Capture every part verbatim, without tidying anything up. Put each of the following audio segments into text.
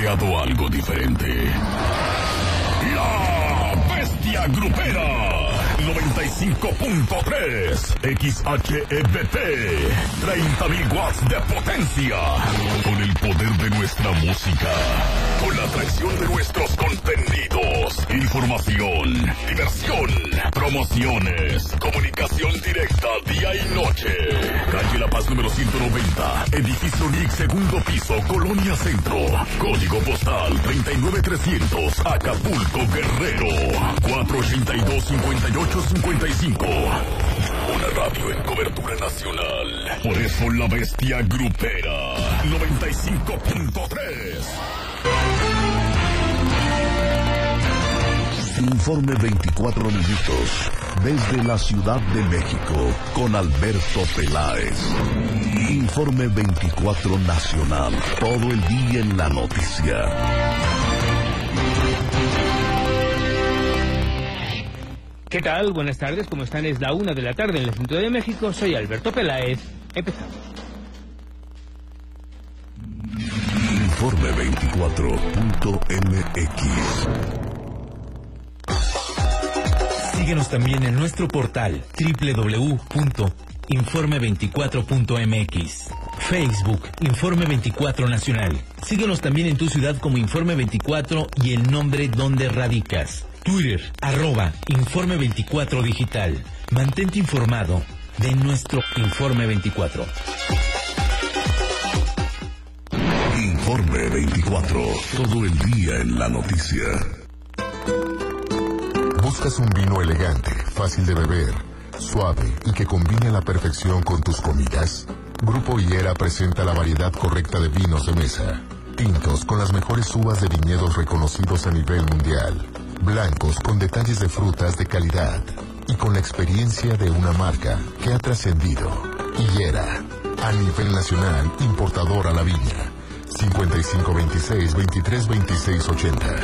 creado algo diferente. La Bestia Grupera. noventa y cinco punto tres X H E B P, treinta mil watts de potencia, con el poder de nuestra música, con la atracción de nuestros contenidos, información, diversión, promociones, comunicación directa día y noche. Calle La Paz número ciento noventa, edificio N I C, segundo piso, Colonia Centro, código postal treinta y nueve trescientos, Acapulco, Guerrero, cuatro ochenta y dos, cincuenta y ocho cincuenta y cinco. Una radio en cobertura nacional. Por eso la Bestia Grupera. noventa y cinco punto tres. Informe veinticuatro minutos. Desde la Ciudad de México. Con Alberto Peláez. Informe veinticuatro Nacional. Todo el día en la noticia. ¿Qué tal? Buenas tardes, ¿cómo están? Es la una de la tarde en el centro de México. Soy Alberto Peláez. Empezamos. Informe veinticuatro punto M X. Síguenos también en nuestro portal doble u doble u doble u punto informe veinticuatro punto M X. Facebook, Informe veinticuatro Nacional. Síguenos también en tu ciudad como Informe veinticuatro y el nombre donde radicas. Twitter, arroba Informe veinticuatro Digital. Mantente informado de nuestro Informe veinticuatro. Informe veinticuatro. Todo el día en la noticia. ¿Buscas un vino elegante, fácil de beber, suave y que combine a la perfección con tus comidas? Grupo Higuera presenta la variedad correcta de vinos de mesa. Tintos con las mejores uvas de viñedos reconocidos a nivel mundial. Blancos con detalles de frutas de calidad y con la experiencia de una marca que ha trascendido. Higuera, a nivel nacional, importador a la viña. cincuenta y cinco veintiséis, veintitrés veintiséis ochenta.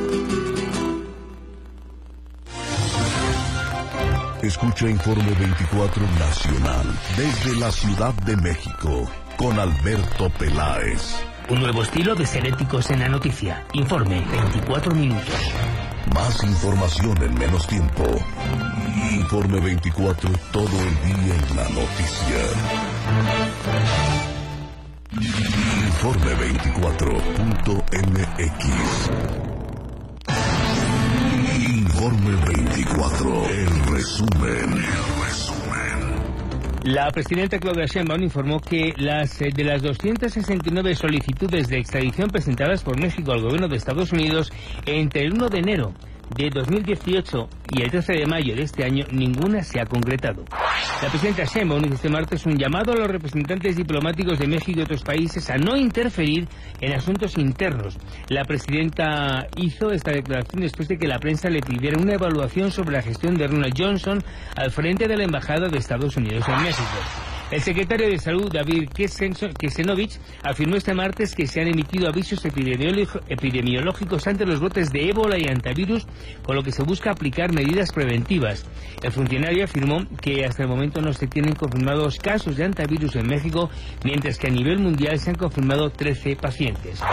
Escucha Informe veinticuatro Nacional desde la Ciudad de México con Alberto Peláez. Un nuevo estilo de ser éticos en la noticia. Informe veinticuatro minutos. Más información en menos tiempo. Informe veinticuatro, todo el día en la noticia. Informe veinticuatro punto M X. Informe veinticuatro, el resumen. El resumen. La presidenta Claudia Sheinbaum informó que las de las doscientas sesenta y nueve solicitudes de extradición presentadas por México al gobierno de Estados Unidos entre el uno de enero de dos mil dieciocho y el trece de mayo de este año, ninguna se ha concretado. La presidenta Sheinbaum hizo este martes un llamado a los representantes diplomáticos de México y otros países a no interferir en asuntos internos. La presidenta hizo esta declaración después de que la prensa le pidiera una evaluación sobre la gestión de Ronald Johnson al frente de la Embajada de Estados Unidos en México. El secretario de Salud, David Kesenovich, afirmó este martes que se han emitido avisos epidemiológicos ante los brotes de ébola y antivirus, con lo que se busca aplicar medidas preventivas. El funcionario afirmó que hasta el momento no se tienen confirmados casos de antivirus en México, mientras que a nivel mundial se han confirmado trece pacientes.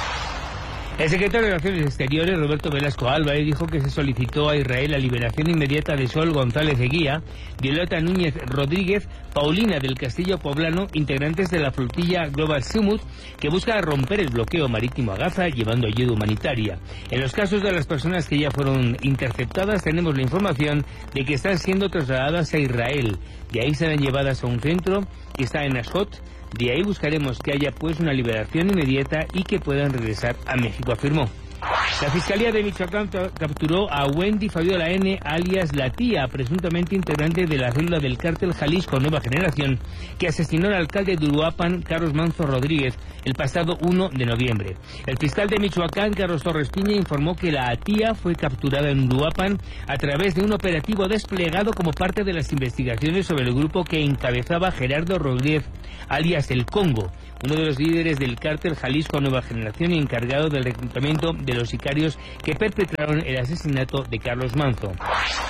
El secretario de Relaciones Exteriores, Roberto Velasco Álvarez, dijo que se solicitó a Israel la liberación inmediata de Sol González Eguía, Violeta Núñez Rodríguez, Paulina del Castillo Poblano, integrantes de la flotilla Global Summit, que busca romper el bloqueo marítimo a Gaza llevando ayuda humanitaria. En los casos de las personas que ya fueron interceptadas, tenemos la información de que están siendo trasladadas a Israel. De ahí serán llevadas a un centro que está en Ashdod. De ahí buscaremos que haya pues una liberación inmediata y que puedan regresar a México, afirmó. La Fiscalía de Michoacán capturó a Wendy Fabiola N., alias La Tía, presuntamente integrante de la célula del cártel Jalisco Nueva Generación, que asesinó al alcalde de Uruapan, Carlos Manzo Rodríguez, el pasado uno de noviembre. El fiscal de Michoacán, Carlos Torres Piña, informó que La Tía fue capturada en Uruapan a través de un operativo desplegado como parte de las investigaciones sobre el grupo que encabezaba Gerardo Rodríguez, alias El Congo, uno de los líderes del cártel Jalisco Nueva Generación y encargado del reclutamiento de los sicarios que perpetraron el asesinato de Carlos Manzo.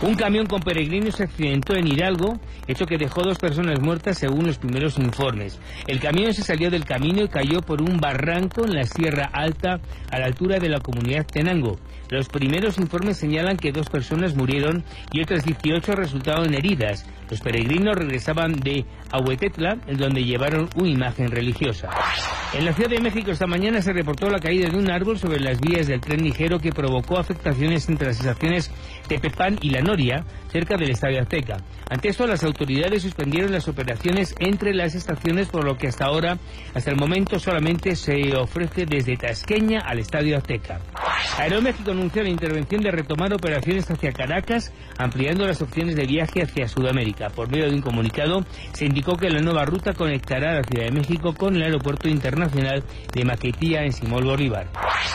Un camión con peregrinos se accidentó en Hidalgo, hecho que dejó dos personas muertas según los primeros informes. El camión se salió del camino y cayó por un barranco en la Sierra Alta a la altura de la comunidad Tenango. Los primeros informes señalan que dos personas murieron y otras dieciocho resultaron heridas. Los peregrinos regresaban de Ahuetetla, en donde llevaron una imagen religiosa. En la Ciudad de México esta mañana se reportó la caída de un árbol sobre las vías del tren ligero que provocó afectaciones entre las estaciones Tepepán y La Noria, cerca del Estadio Azteca. Ante esto, las autoridades suspendieron las operaciones entre las estaciones, por lo que hasta ahora, hasta el momento, solamente se ofrece desde Tasqueña al Estadio Azteca. Aeroméxico anunció la intervención de retomar operaciones hacia Caracas, ampliando las opciones de viaje hacia Sudamérica. Por medio de un comunicado, se indicó que la nueva ruta conectará a la Ciudad de México con el Aeropuerto Internacional de Maquetía en Simón Bolívar.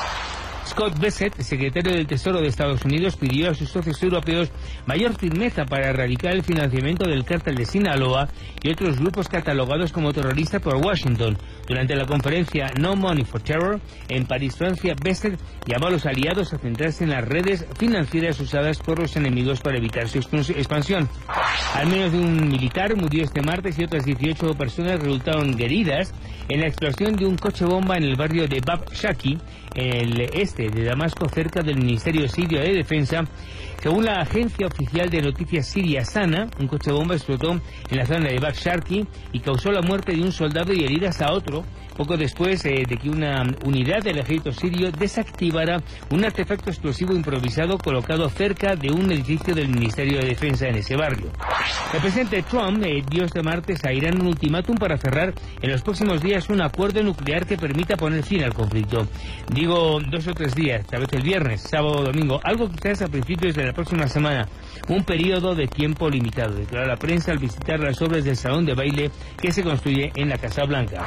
Scott Bessent, secretario del Tesoro de Estados Unidos, pidió a sus socios europeos mayor firmeza para erradicar el financiamiento del cártel de Sinaloa y otros grupos catalogados como terroristas por Washington. Durante la conferencia No Money for Terror en París, Francia, Bessent llamó a los aliados a centrarse en las redes financieras usadas por los enemigos para evitar su expansión. Al menos de un militar murió este martes y otras dieciocho personas resultaron heridas en la explosión de un coche bomba en el barrio de Bab Shaki, en el este de Damasco, cerca del Ministerio Sirio de Defensa. Según la agencia oficial de noticias siria Sana, un coche bomba explotó en la zona de Bab Shaki y causó la muerte de un soldado y heridas a otro, poco después eh, de que una unidad del ejército sirio desactivara un artefacto explosivo improvisado colocado cerca de un edificio del Ministerio de Defensa en ese barrio. El presidente Trump eh, dio este martes a Irán un ultimátum para cerrar en los próximos días un acuerdo nuclear que permita poner fin al conflicto. Digo, dos o tres días, tal vez el viernes, sábado o domingo, algo quizás a principios de la próxima semana, un periodo de tiempo limitado, declaró la prensa al visitar las obras del salón de baile que se construye en la Casa Blanca.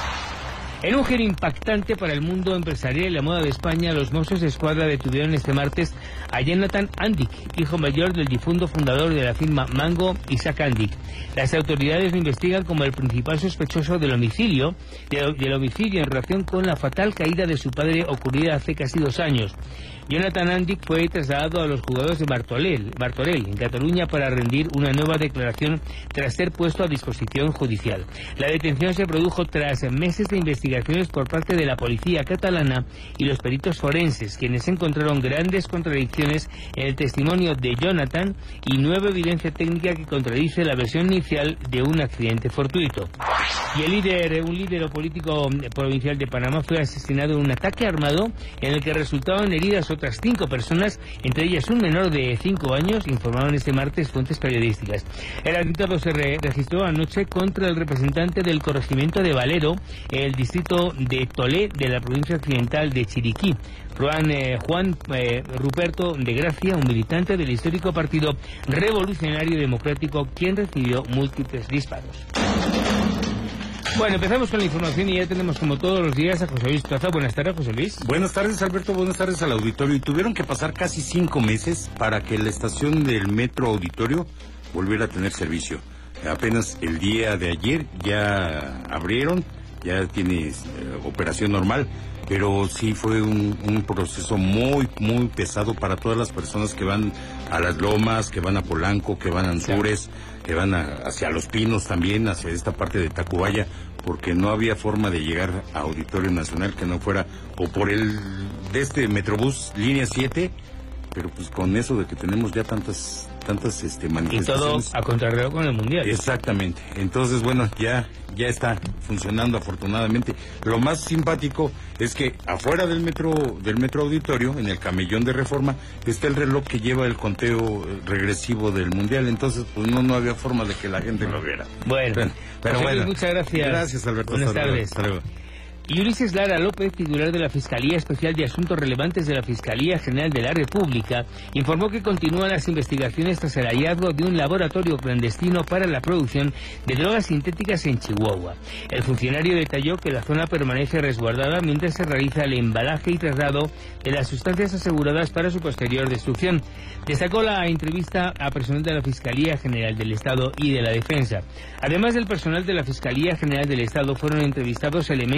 En un giro impactante para el mundo empresarial y la moda de España, los Mossos de Escuadra detuvieron este martes a Jonathan Andic, hijo mayor del difunto fundador de la firma Mango, Isaac Andic. Las autoridades lo investigan como el principal sospechoso del homicidio, de, del homicidio en relación con la fatal caída de su padre ocurrida hace casi dos años. Jonathan Andic fue trasladado a los juzgados de Martorell, Martorell, en Cataluña, para rendir una nueva declaración tras ser puesto a disposición judicial. La detención se produjo tras meses de investigaciones por parte de la policía catalana y los peritos forenses, quienes encontraron grandes contradicciones en el testimonio de Jonathan y nueva evidencia técnica que contradice la versión inicial de un accidente fortuito. Y el líder, un líder político provincial de Panamá fue asesinado en un ataque armado en el que resultaron heridas otras cinco personas, entre ellas un menor de cinco años, informaron este martes fuentes periodísticas. El atentado se re registró anoche contra el representante del corregimiento de Valero, el distrito de Tolé de la provincia occidental de Chiriquí, Juan, eh, Juan eh, Ruperto de Gracia, un militante del histórico Partido Revolucionario Democrático, quien recibió múltiples disparos. Bueno, empezamos con la información y ya tenemos como todos los días a José Luis Plaza. Buenas tardes, José Luis. Buenas tardes, Alberto. Buenas tardes al auditorio. Y tuvieron que pasar casi cinco meses para que la estación del Metro Auditorio volviera a tener servicio. Apenas el día de ayer ya abrieron, ya tiene eh, operación normal, pero sí fue un, un proceso muy, muy pesado para todas las personas que van a Las Lomas, que van a Polanco, que van a Anzures, que van a, hacia Los Pinos también, hacia esta parte de Tacubaya, porque no había forma de llegar a Auditorio Nacional que no fuera o por el de este Metrobús línea siete, pero pues con eso de que tenemos ya tantas tantas este manifestaciones. Y todo a contrarreloj con el Mundial. Exactamente. Entonces, bueno, ya ya está funcionando afortunadamente. Lo más simpático es que afuera del metro del metro Auditorio, en el camellón de Reforma, está el reloj que lleva el conteo regresivo del Mundial. Entonces, pues no no había forma de que la gente lo viera. Bueno, pero, pero bueno. Muchas gracias. Gracias, Alberto. Buenas tardes. Hasta luego. Y Ulises Lara López, titular de la Fiscalía Especial de Asuntos Relevantes de la Fiscalía General de la República, informó que continúan las investigaciones tras el hallazgo de un laboratorio clandestino para la producción de drogas sintéticas en Chihuahua. El funcionario detalló que la zona permanece resguardada mientras se realiza el embalaje y traslado de las sustancias aseguradas para su posterior destrucción. Destacó la entrevista a personal de la Fiscalía General del Estado y de la Defensa. Además del personal de la Fiscalía General del Estado, fueron entrevistados elementos de la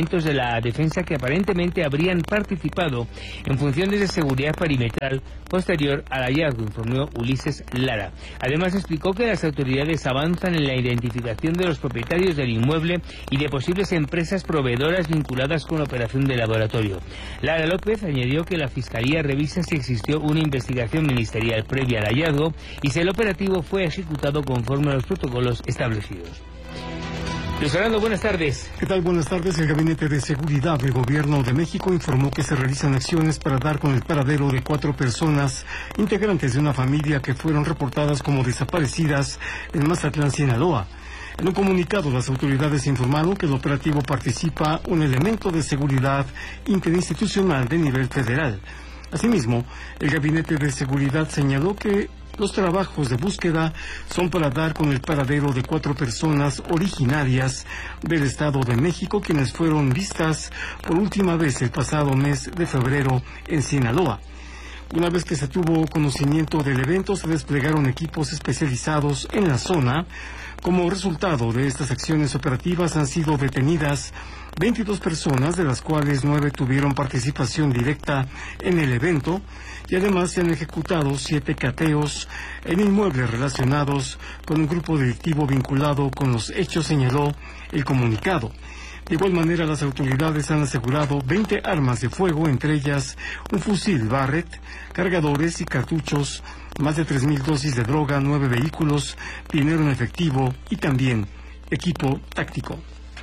la defensa que aparentemente habrían participado en funciones de seguridad perimetral posterior al hallazgo, informó Ulises Lara. Además explicó que las autoridades avanzan en la identificación de los propietarios del inmueble y de posibles empresas proveedoras vinculadas con la operación de laboratorio. Lara López añadió que la Fiscalía revisa si existió una investigación ministerial previa al hallazgo y si el operativo fue ejecutado conforme a los protocolos establecidos. Luis Fernando, buenas tardes. ¿Qué tal? Buenas tardes. El Gabinete de Seguridad del Gobierno de México informó que se realizan acciones para dar con el paradero de cuatro personas integrantes de una familia que fueron reportadas como desaparecidas en Mazatlán, Sinaloa. En un comunicado, las autoridades informaron que el operativo participa un elemento de seguridad interinstitucional de nivel federal. Asimismo, el Gabinete de Seguridad señaló que los trabajos de búsqueda son para dar con el paradero de cuatro personas originarias del Estado de México, quienes fueron vistas por última vez el pasado mes de febrero en Sinaloa. Una vez que se tuvo conocimiento del evento, se desplegaron equipos especializados en la zona. Como resultado de estas acciones operativas han sido detenidas veintidós personas, de las cuales nueve tuvieron participación directa en el evento, y además se han ejecutado siete cateos en inmuebles relacionados con un grupo delictivo vinculado con los hechos, señaló el comunicado. De igual manera, las autoridades han asegurado veinte armas de fuego, entre ellas un fusil Barrett, cargadores y cartuchos, más de tres mil dosis de droga, nueve vehículos, dinero en efectivo y también equipo táctico.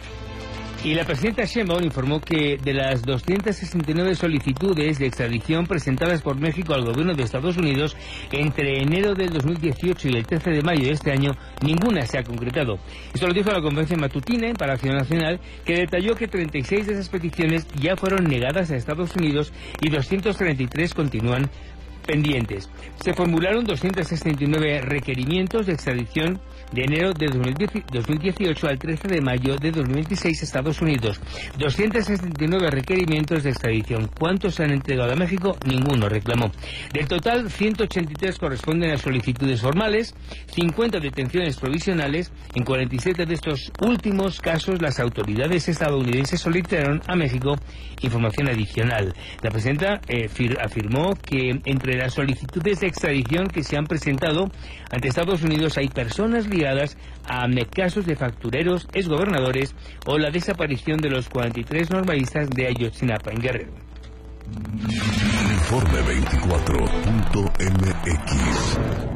Y la presidenta Sheinbaum informó que de las doscientas sesenta y nueve solicitudes de extradición presentadas por México al gobierno de Estados Unidos entre enero del dos mil dieciocho y el trece de mayo de este año, ninguna se ha concretado. Esto lo dijo la conferencia matutina en Palacio Nacional, que detalló que treinta y seis de esas peticiones ya fueron negadas a Estados Unidos y doscientos treinta y tres continúan pendientes. Se formularon doscientos sesenta y nueve requerimientos de extradición de enero de dos mil dieciocho al trece de mayo de dos mil veintiséis a Estados Unidos. doscientos sesenta y nueve requerimientos de extradición. ¿Cuántos se han entregado a México? Ninguno, reclamó. Del total, ciento ochenta y tres corresponden a solicitudes formales, cincuenta detenciones provisionales. En cuarenta y siete de estos últimos casos, las autoridades estadounidenses solicitaron a México información adicional. La presidenta eh, afirmó que entre las solicitudes de extradición que se han presentado ante Estados Unidos hay personas ligadas a casos de factureros, exgobernadores o la desaparición de los cuarenta y tres normalistas de Ayotzinapa en Guerrero. Informe veinticuatro punto M X.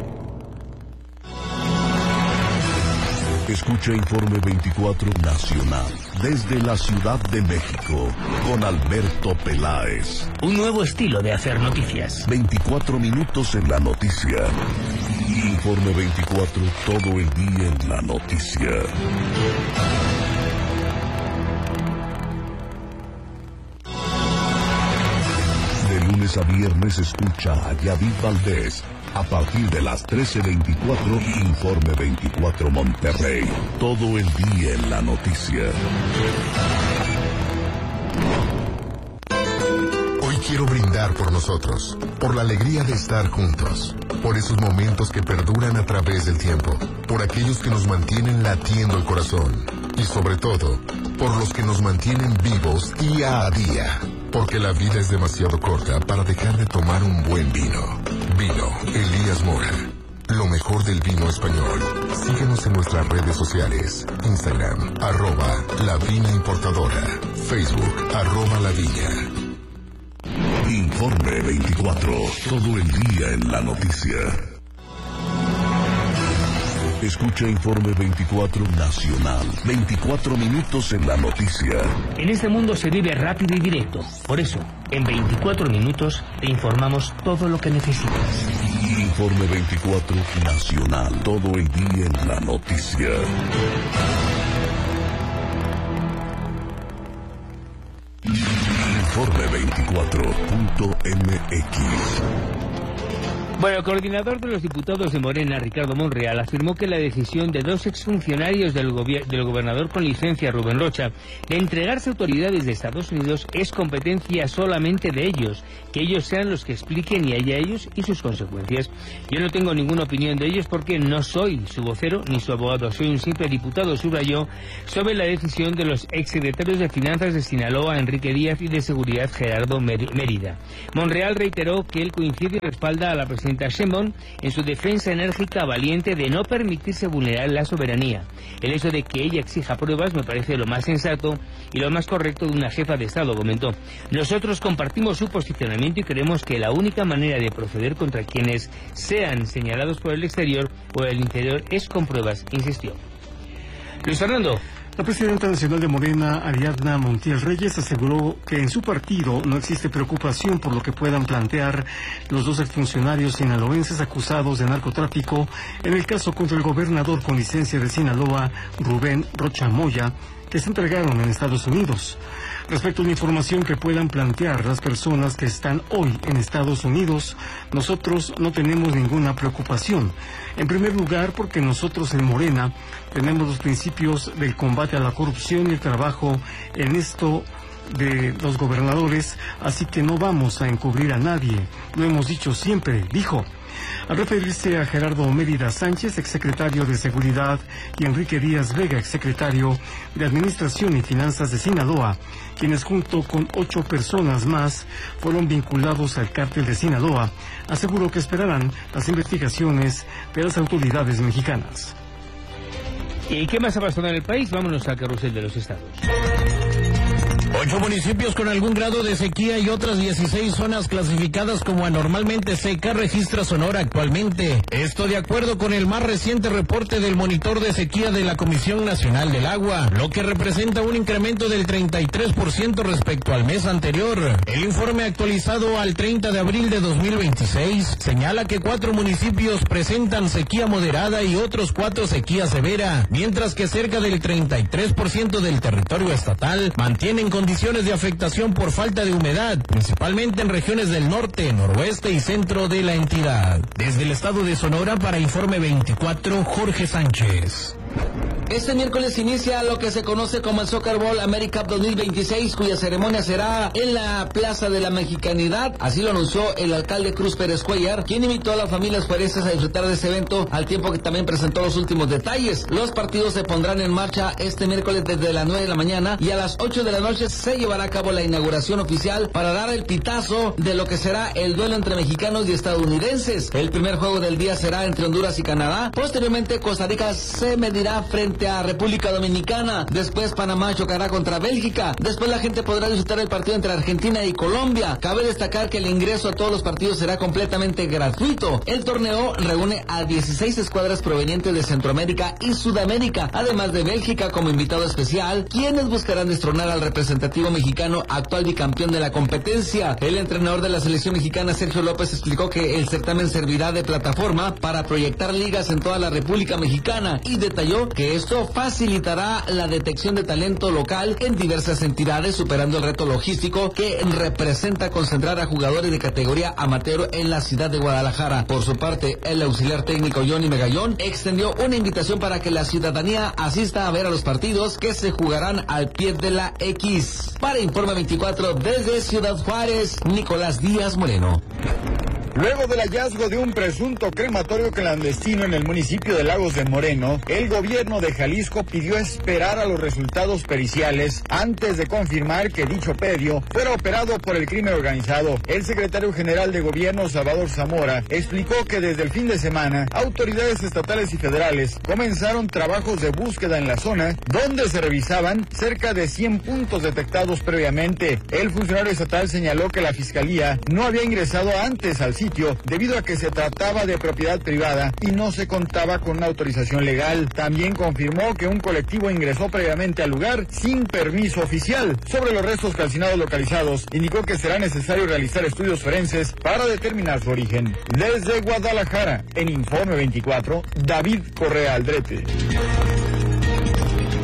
Escucha Informe veinticuatro Nacional desde la Ciudad de México con Alberto Peláez. Un nuevo estilo de hacer noticias. veinticuatro minutos en la noticia. Informe veinticuatro, todo el día en la noticia. De lunes a viernes escucha a Yadid Valdés. A partir de las trece veinticuatro, Informe veinticuatro Monterrey. Todo el día en la noticia. Hoy quiero brindar por nosotros, por la alegría de estar juntos, por esos momentos que perduran a través del tiempo, por aquellos que nos mantienen latiendo el corazón y sobre todo, por los que nos mantienen vivos día a día. Porque la vida es demasiado corta para dejar de tomar un buen vino. Vino Elías Mora. Lo mejor del vino español. Síguenos en nuestras redes sociales. Instagram, arroba La Viña Importadora. Facebook, arroba La Viña. Informe veinticuatro. Todo el día en la noticia. Escucha Informe veinticuatro Nacional. veinticuatro minutos en la noticia. En este mundo se vive rápido y directo. Por eso, en veinticuatro minutos te informamos todo lo que necesitas. Informe veinticuatro Nacional. Todo el día en la noticia. Informe veinticuatro punto M X. Bueno, el coordinador de los diputados de Morena, Ricardo Monreal, afirmó que la decisión de dos exfuncionarios del, del gobernador con licencia, Rubén Rocha, de entregarse autoridades de Estados Unidos es competencia solamente de ellos, que ellos sean los que expliquen y haya ellos y sus consecuencias. Yo no tengo ninguna opinión de ellos porque no soy su vocero ni su abogado, soy un simple diputado, subrayó, sobre la decisión de los exsecretarios de Finanzas de Sinaloa, Enrique Díaz, y de Seguridad, Gerardo Mérida. Monreal reiteró que él coincide y respalda a la presidenta Sheinbaum en su defensa enérgica, valiente, de no permitirse vulnerar la soberanía. El hecho de que ella exija pruebas me parece lo más sensato y lo más correcto de una jefa de Estado, comentó. Nosotros compartimos su posicionamiento y creemos que la única manera de proceder contra quienes sean señalados por el exterior o el interior es con pruebas, insistió. Luis Fernando. La presidenta nacional de Morena, Ariadna Montiel Reyes, aseguró que en su partido no existe preocupación por lo que puedan plantear los dos exfuncionarios sinaloenses acusados de narcotráfico en el caso contra el gobernador con licencia de Sinaloa, Rubén Rocha Moya, que se entregaron en Estados Unidos. Respecto a la información que puedan plantear las personas que están hoy en Estados Unidos, nosotros no tenemos ninguna preocupación. En primer lugar, porque nosotros en Morena tenemos los principios del combate a la corrupción y el trabajo en esto de los gobernadores, así que no vamos a encubrir a nadie. Lo hemos dicho siempre, dijo. Al referirse a Gerardo Mérida Sánchez, exsecretario de Seguridad, y Enrique Díaz Vega, exsecretario de Administración y Finanzas de Sinaloa, quienes junto con ocho personas más fueron vinculados al cártel de Sinaloa, aseguró que esperarán las investigaciones de las autoridades mexicanas. ¿Y qué más ha pasado en el país? Vámonos al carrusel de los estados. Ocho municipios con algún grado de sequía y otras dieciséis zonas clasificadas como anormalmente seca registra Sonora actualmente. Esto de acuerdo con el más reciente reporte del monitor de sequía de la Comisión Nacional del Agua, lo que representa un incremento del treinta y tres por ciento respecto al mes anterior. El informe actualizado al treinta de abril de dos mil veintiséis señala que cuatro municipios presentan sequía moderada y otros cuatro sequía severa, mientras que cerca del treinta y tres por ciento del territorio estatal mantienen condiciones de afectación por falta de humedad, principalmente en regiones del norte, noroeste y centro de la entidad. Desde el estado de Sonora, para Informe veinticuatro, Jorge Sánchez. Este miércoles inicia lo que se conoce como el Soccer Bowl America dos mil veintiséis, cuya ceremonia será en la Plaza de la Mexicanidad. Así lo anunció el alcalde Cruz Pérez Cuellar, quien invitó a las familias juarenses a disfrutar de este evento, al tiempo que también presentó los últimos detalles. Los partidos se pondrán en marcha este miércoles desde las nueve de la mañana y a las ocho de la noche se llevará a cabo la inauguración oficial para dar el pitazo de lo que será el duelo entre mexicanos y estadounidenses. El primer juego del día será entre Honduras y Canadá. Posteriormente, Costa Rica se medirá frente a República Dominicana. Después Panamá chocará contra Bélgica. Después la gente podrá disfrutar el partido entre Argentina y Colombia. Cabe destacar que el ingreso a todos los partidos será completamente gratuito. El torneo reúne a dieciséis escuadras provenientes de Centroamérica y Sudamérica, además de Bélgica como invitado especial, quienes buscarán destronar al representativo mexicano, actual bicampeón de la competencia. El entrenador de la selección mexicana, Sergio López, explicó que el certamen servirá de plataforma para proyectar ligas en toda la República Mexicana y detalló que esto facilitará la detección de talento local en diversas entidades, superando el reto logístico que representa concentrar a jugadores de categoría amateur en la ciudad de Guadalajara. Por su parte, el auxiliar técnico Johnny Megallón extendió una invitación para que la ciudadanía asista a ver a los partidos que se jugarán al pie de la X. Para Informe veinticuatro, desde Ciudad Juárez, Nicolás Díaz Moreno. Luego del hallazgo de un presunto crematorio clandestino en el municipio de Lagos de Moreno, el gobierno de Jalisco pidió esperar a los resultados periciales antes de confirmar que dicho predio fuera operado por el crimen organizado. El secretario general de gobierno, Salvador Zamora, explicó que desde el fin de semana, autoridades estatales y federales comenzaron trabajos de búsqueda en la zona, donde se revisaban cerca de cien puntos detectados previamente. El funcionario estatal señaló que la fiscalía no había ingresado antes al sitio debido a que se trataba de propiedad privada y no se contaba con una autorización legal. También confirmó que un colectivo ingresó previamente al lugar sin permiso oficial. Sobre los restos calcinados localizados, indicó que será necesario realizar estudios forenses para determinar su origen. Desde Guadalajara, en Informe veinticuatro, David Correa Aldrete.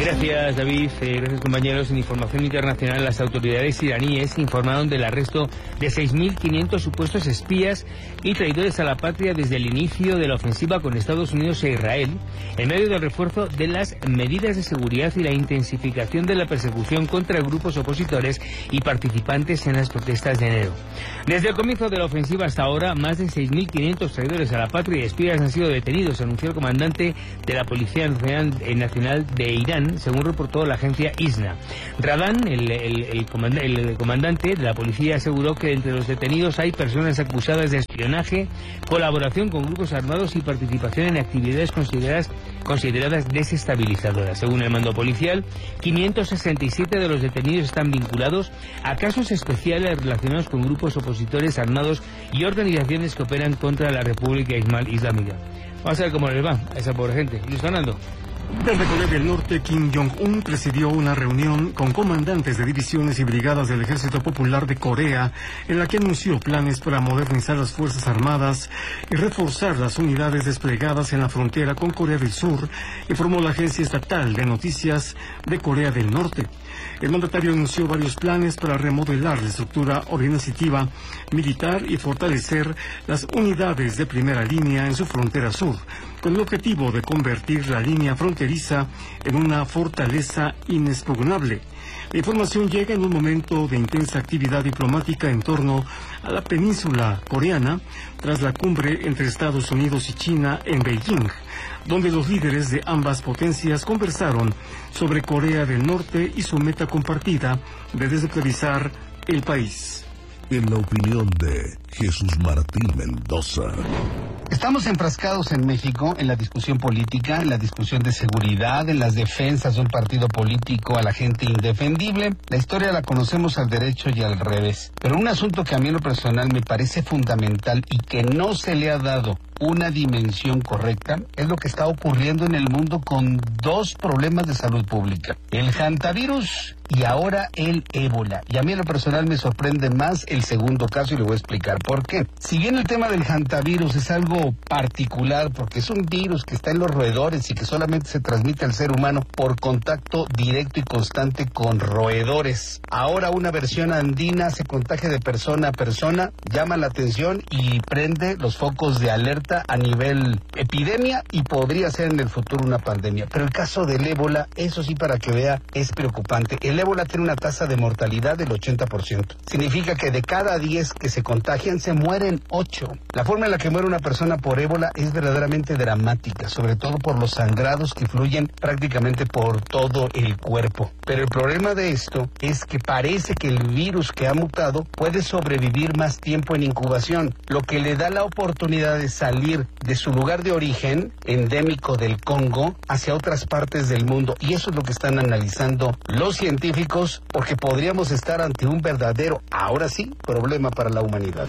Gracias, David. Eh, gracias, compañeros. En información internacional, las autoridades iraníes informaron del arresto de seis mil quinientos supuestos espías y traidores a la patria desde el inicio de la ofensiva con Estados Unidos e Israel, en medio del refuerzo de las medidas de seguridad y la intensificación de la persecución contra grupos opositores y participantes en las protestas de enero. Desde el comienzo de la ofensiva hasta ahora, más de seis mil quinientos traidores a la patria y espías han sido detenidos, anunció el comandante de la Policía Nacional de Irán, según reportó la agencia ISNA. Radan, el, el, el, comand el comandante de la policía, aseguró que entre los detenidos hay personas acusadas de espionaje, colaboración con grupos armados y participación en actividades consideradas, consideradas desestabilizadoras. Según el mando policial, quinientos sesenta y siete de los detenidos están vinculados a casos especiales relacionados con grupos opositores armados y organizaciones que operan contra la República Islámica. Vamos a ver cómo les va a esa pobre gente. Luis Fernando. Desde Corea del Norte, Kim Jong-un presidió una reunión con comandantes de divisiones y brigadas del Ejército Popular de Corea, en la que anunció planes para modernizar las Fuerzas Armadas y reforzar las unidades desplegadas en la frontera con Corea del Sur, informó la agencia estatal de noticias de Corea del Norte. El mandatario anunció varios planes para remodelar la estructura organizativa militar y fortalecer las unidades de primera línea en su frontera sur, con el objetivo de convertir la línea fronteriza en una fortaleza inexpugnable. La información llega en un momento de intensa actividad diplomática en torno a la península coreana, tras la cumbre entre Estados Unidos y China en Beijing, donde los líderes de ambas potencias conversaron sobre Corea del Norte y su meta compartida de desnuclearizar el país. En la opinión de Jesús Martín Mendoza. Estamos enfrascados en México en la discusión política, en la discusión de seguridad, en las defensas de un partido político a la gente indefendible. La historia la conocemos al derecho y al revés. Pero un asunto que a mí en lo personal me parece fundamental y que no se le ha dado una dimensión correcta es lo que está ocurriendo en el mundo con dos problemas de salud pública: el hantavirus y ahora el ébola. Y a mí en lo personal me sorprende más el segundo caso y le voy a explicar por qué. Si bien el tema del hantavirus es algo particular porque es un virus que está en los roedores y que solamente se transmite al ser humano por contacto directo y constante con roedores, ahora una versión andina se contagia de persona a persona, llama la atención y prende los focos de alerta a nivel epidemia y podría ser en el futuro una pandemia. Pero el caso del ébola, eso sí, para que vea, es preocupante. El ébola tiene una tasa de mortalidad del ochenta por ciento. Significa que de cada diez que se contagian, se mueren ocho. La forma en la que muere una persona por ébola es verdaderamente dramática, sobre todo por los sangrados que fluyen prácticamente por todo el cuerpo. Pero el problema de esto es que parece que el virus que ha mutado puede sobrevivir más tiempo en incubación, lo que le da la oportunidad de salir de su lugar de origen, endémico del Congo, hacia otras partes del mundo. Y eso es lo que están analizando los científicos, porque podríamos estar ante un verdadero, ahora sí, problema para la humanidad.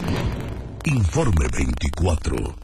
Informe veinticuatro.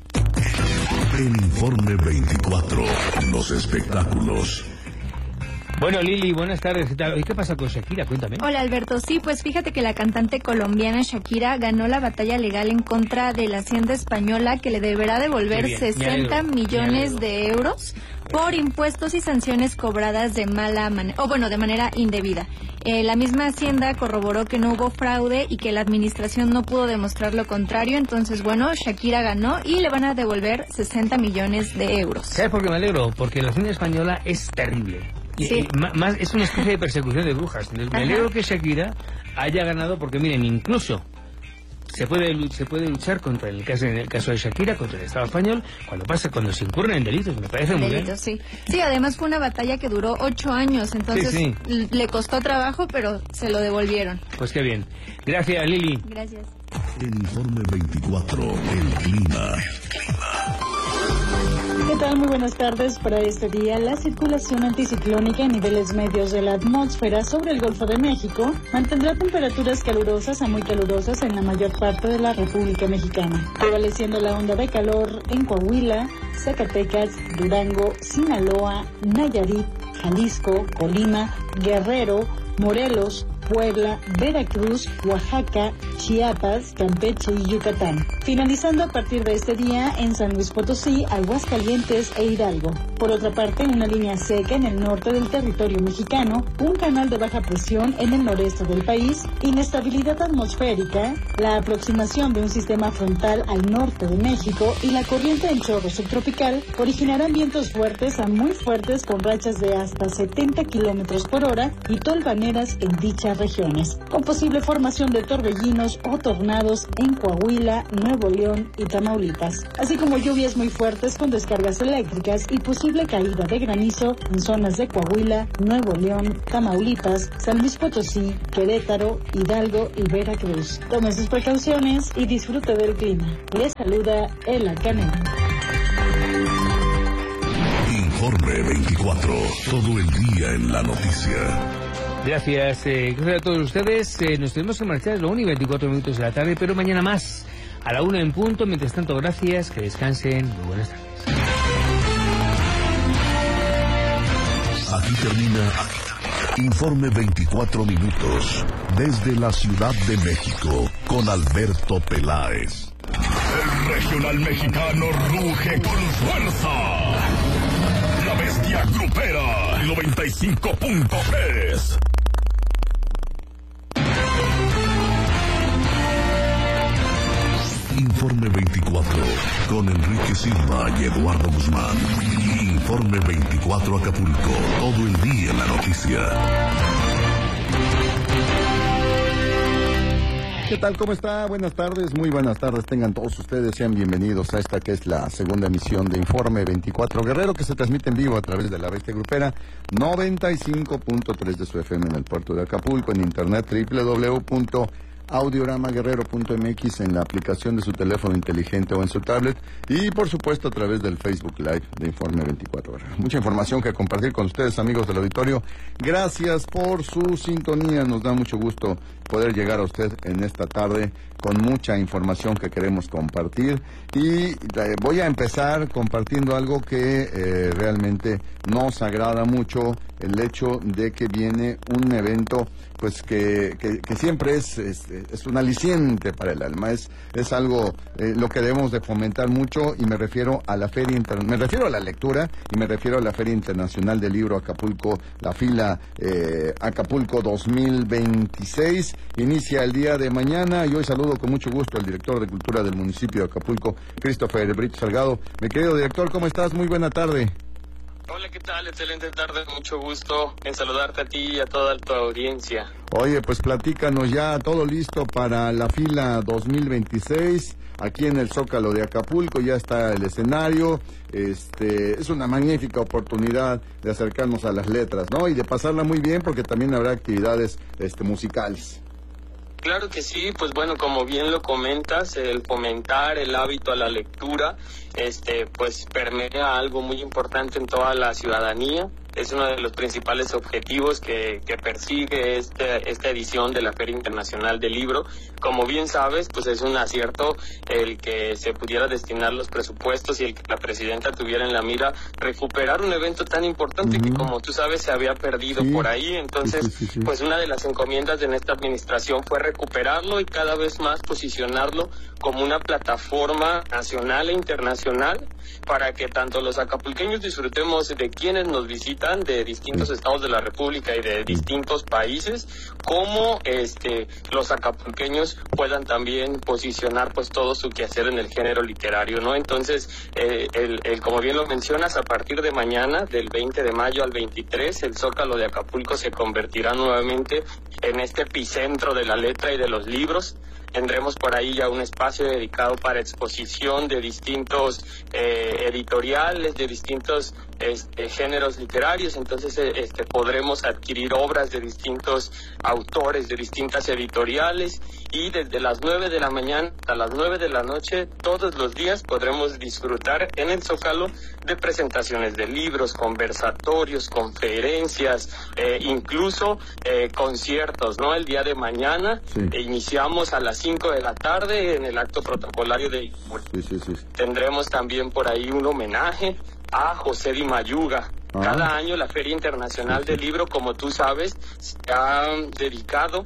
El Informe veinticuatro. Los espectáculos. Bueno, Lili, buenas tardes. ¿Qué tal? ¿Qué pasa con Shakira? Cuéntame. Hola, Alberto. Sí, pues fíjate que la cantante colombiana Shakira ganó la batalla legal en contra de la Hacienda española, que le deberá devolver sesenta millones de euros por impuestos y sanciones cobradas de mala manera, o bueno, de manera indebida. Eh, la misma Hacienda corroboró que no hubo fraude y que la administración no pudo demostrar lo contrario. Entonces, bueno, Shakira ganó y le van a devolver sesenta millones de euros. ¿Sabes por qué me alegro? Porque la Hacienda española es terrible. Sí. Y, más, es una especie de persecución de brujas. Me Ajá. alegro que Shakira haya ganado porque, miren, incluso se puede se puede luchar contra el caso en el caso de Shakira contra el Estado español cuando pasa cuando se incurren en delitos. Me parece muy Delitos, bien. sí. Sí, además fue una batalla que duró ocho años, entonces Sí, sí. le costó trabajo, pero se lo devolvieron. Pues qué bien. Gracias, Lili. Gracias. El Informe veinticuatro. El clima. ¿Qué tal? Muy buenas tardes. Para este día, la circulación anticiclónica en niveles medios de la atmósfera sobre el Golfo de México mantendrá temperaturas calurosas a muy calurosas en la mayor parte de la República Mexicana, prevaleciendo la onda de calor en Coahuila, Zacatecas, Durango, Sinaloa, Nayarit, Jalisco, Colima, Guerrero, Morelos, Puebla, Veracruz, Oaxaca, Chiapas, Campeche y Yucatán. Finalizando a partir de este día en San Luis Potosí, Aguascalientes e Hidalgo. Por otra parte, una línea seca en el norte del territorio mexicano, un canal de baja presión en el noreste del país, inestabilidad atmosférica, la aproximación de un sistema frontal al norte de México y la corriente en chorro subtropical originarán vientos fuertes a muy fuertes con rachas de hasta setenta kilómetros por hora y tolvaneras en dichas regiones, con posible formación de torbellinos o tornados en Coahuila, Nuevo León y Tamaulipas, así como lluvias muy fuertes con descargas eléctricas y posible caída de granizo en zonas de Coahuila, Nuevo León, Tamaulipas, San Luis Potosí, Querétaro, Hidalgo y Veracruz. Tome sus precauciones y disfrute del clima. Les saluda Ela Canela. Informe veinticuatro, todo el día en la noticia. Gracias, eh, gracias a todos ustedes. Eh, nos tenemos que marchar, es lo único, veinticuatro minutos de la tarde, pero mañana más, a la una en punto. Mientras tanto, gracias, que descansen, muy buenas tardes. Aquí termina Informe veinticuatro minutos, desde la Ciudad de México, con Alberto Peláez. El regional mexicano ruge con fuerza. La bestia grupera, noventa y cinco punto tres. Informe veinticuatro, con Enrique Silva y Eduardo Guzmán. Informe veinticuatro Acapulco, todo el día en la noticia. ¿Qué tal? ¿Cómo está? Buenas tardes, muy buenas tardes. Tengan todos ustedes, sean bienvenidos a esta que es la segunda emisión de Informe veinticuatro Guerrero, que se transmite en vivo a través de la Bestia Grupera, noventa y cinco punto tres de su F M en el puerto de Acapulco, en internet doble u doble u doble u punto audiorama guerrero punto m x, en la aplicación de su teléfono inteligente o en su tablet, y por supuesto a través del Facebook Live de Informe veinticuatro Guerrero. Mucha información que compartir con ustedes, amigos del auditorio. Gracias por su sintonía, nos da mucho gusto poder llegar a usted en esta tarde con mucha información que queremos compartir, y eh, voy a empezar compartiendo algo que eh, realmente nos agrada mucho, el hecho de que viene un evento pues que, que, que siempre es, es, es un aliciente para el alma, es, es algo eh, lo que debemos de fomentar mucho, y me refiero a la Feria Inter... me refiero a la lectura, y me refiero a la Feria Internacional del Libro Acapulco, la fila eh, Acapulco dos mil veintiséis, inicia el día de mañana, y hoy saludo con mucho gusto al director de Cultura del municipio de Acapulco, Christopher Brito Salgado. Mi querido director, ¿cómo estás? Muy buena tarde. Hola, ¿qué tal? Excelente tarde, mucho gusto en saludarte a ti y a toda tu audiencia. Oye, pues platícanos, ya todo listo para la fila dos mil veintiséis, aquí en el Zócalo de Acapulco, ya está el escenario, este, es una magnífica oportunidad de acercarnos a las letras, ¿no? Y de pasarla muy bien, porque también habrá actividades este, musicales. Claro que sí, pues bueno, como bien lo comentas, el fomentar el hábito a la lectura, este, pues permea algo muy importante en toda la ciudadanía. Es uno de los principales objetivos que, que persigue este, esta edición de la Feria Internacional del Libro. Como bien sabes, pues es un acierto el que se pudiera destinar los presupuestos y el que la presidenta tuviera en la mira recuperar un evento tan importante uh-huh. que, como tú sabes, se había perdido sí. por ahí. Entonces, sí, sí, sí, sí. pues una de las encomiendas de esta administración fue recuperarlo y cada vez más posicionarlo como una plataforma nacional e internacional para que tanto los acapulqueños disfrutemos de quienes nos visitan de distintos estados de la República y de distintos países, como este los acapulqueños puedan también posicionar pues todo su quehacer en el género literario, ¿no? Entonces, eh, el, el como bien lo mencionas, a partir de mañana, del veinte de mayo al veintitrés, el Zócalo de Acapulco se convertirá nuevamente en este epicentro de la letra y de los libros. Tendremos por ahí ya un espacio dedicado para exposición de distintos eh, editoriales, de distintos este, géneros literarios. Entonces este, podremos adquirir obras de distintos autores, de distintas editoriales, y desde las nueve de la mañana hasta las nueve de la noche, todos los días podremos disfrutar en el Zócalo de presentaciones de libros, conversatorios, conferencias, eh, incluso eh, conciertos, ¿no? El día de mañana sí. eh, iniciamos a las cinco de la tarde en el acto protocolario de sí, sí, sí. Tendremos también por ahí un homenaje a José Di Mayuga, Ah. Cada año la Feria Internacional del Libro, como tú sabes, se ha dedicado